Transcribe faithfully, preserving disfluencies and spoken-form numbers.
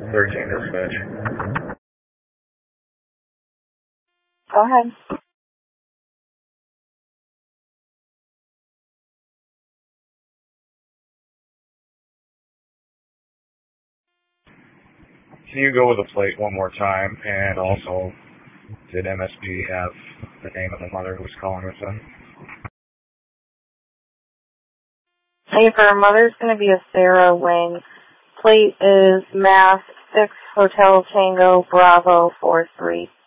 thirteen dispatch. Go ahead. Can you go with the plate one more time? And also, did M S P have the name of the mother who was calling us in? Hey, for her mother's going to be a Sarah Wing. Plate is Mass six Hotel Tango Bravo four three.